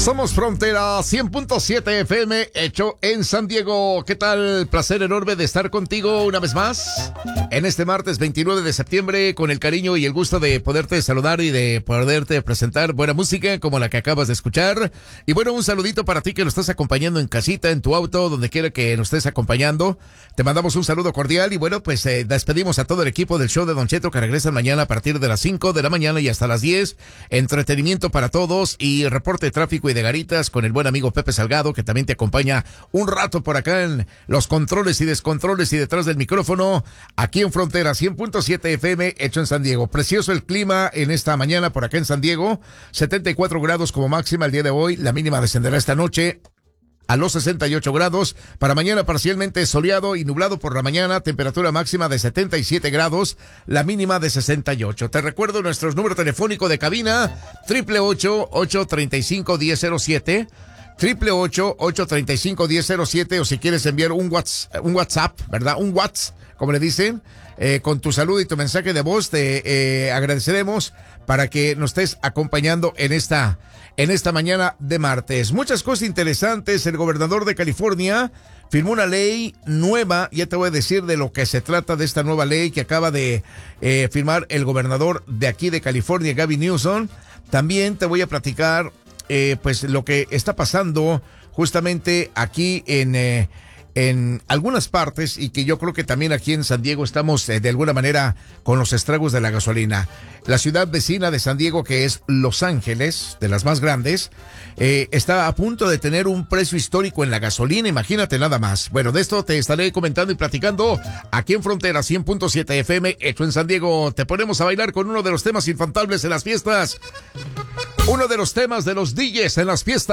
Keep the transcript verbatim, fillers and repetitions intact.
Somos Frontera cien punto siete F M, hecho en San Diego. ¿Qué tal? Placer enorme de estar contigo una vez más en este martes veintinueve de septiembre, con el cariño y el gusto de poderte saludar y de poderte presentar buena música como la que acabas de escuchar. Y bueno, un saludito para ti que lo estás acompañando en casita, en tu auto, donde quiera que nos estés acompañando. Te mandamos un saludo cordial y bueno, pues eh, despedimos a todo el equipo del show de Don Cheto, que regresan mañana a partir de las cinco de la mañana y hasta las diez. Entretenimiento para todos y reporte de tráfico y de garitas con el buen amigo Pepe Salgado, que también te acompaña un rato por acá en los controles y descontroles y detrás del micrófono, aquí en Frontera cien punto siete F M, hecho en San Diego. Precioso el clima en esta mañana por acá en San Diego, setenta y cuatro grados como máxima el día de hoy, la mínima descenderá esta noche a los sesenta y ocho grados. Para mañana parcialmente soleado y nublado por la mañana, temperatura máxima de setenta y siete grados, la mínima de sesenta y ocho. Te recuerdo nuestro número telefónico de cabina, triple ocho, ocho treinta y cinco, diez cero siete, triple ocho, ocho treinta y cinco, diez cero siete, o si quieres enviar un WhatsApp, un WhatsApp, ¿verdad? Un WhatsApp, como le dicen, eh, con tu saludo y tu mensaje de voz, te eh, agradeceremos para que nos estés acompañando en esta en esta mañana de martes. Muchas cosas interesantes. El gobernador de California firmó una ley nueva. Ya te voy a decir de lo que se trata de esta nueva ley que acaba de eh, firmar el gobernador de aquí de California, Gavin Newsom. También te voy a platicar eh, pues lo que está pasando justamente aquí en eh, en algunas partes, y que yo creo que también aquí en San Diego estamos eh, de alguna manera con los estragos de la gasolina. La ciudad vecina de San Diego, que es Los Ángeles, de las más grandes, eh, está a punto de tener un precio histórico en la gasolina, imagínate nada más. Bueno, de esto te estaré comentando y platicando aquí en Frontera cien punto siete F M, hecho en San Diego. Te ponemos a bailar con uno de los temas infantiles en las fiestas, uno de los temas de los D Js en las fiestas.